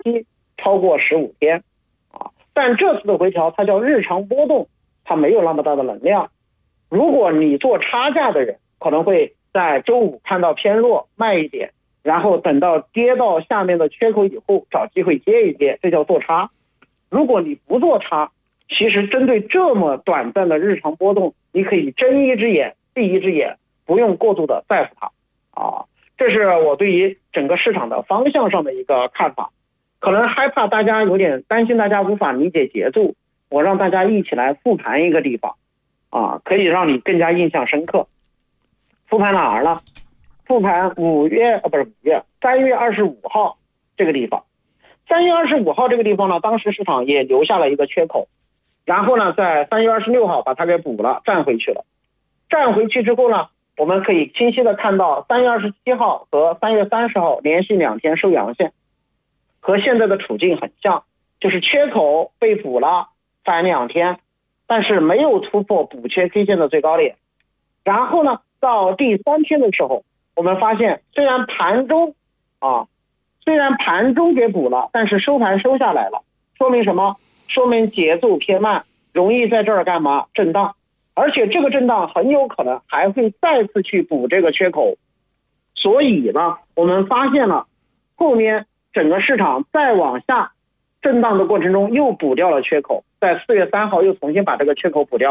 期超过15天但这次的回调它叫日常波动，它没有那么大的能量。如果你做差价的人，可能会在周五看到偏弱卖一点，然后等到跌到下面的缺口以后找机会接一接，这叫做差。如果你不做差，其实针对这么短暂的日常波动，你可以睁一只眼闭一只眼，不用过度的在乎它这是我对于整个市场的方向上的一个看法。可能害怕大家有点担心大家无法理解节奏，我让大家一起来复盘一个地方可以让你更加印象深刻。复盘哪儿呢？复盘3月25号这个地方。3月25号这个地方呢，当时市场也留下了一个缺口，然后呢在3月26号把它给补了，站回去了。站回去之后呢，我们可以清晰的看到3月27号和3月30号连续2天收阳线，和现在的处境很像，就是缺口被补了反2天，但是没有突破补缺 K 线的最高点。然后呢到第3天的时候，我们发现虽然盘中给补了，但是收盘收下来了，说明什么？说明节奏偏慢，容易在这儿干嘛？震荡，而且这个震荡很有可能还会再次去补这个缺口。所以呢，我们发现了后面整个市场再往下震荡的过程中又补掉了缺口，在4月3号又重新把这个缺口补掉。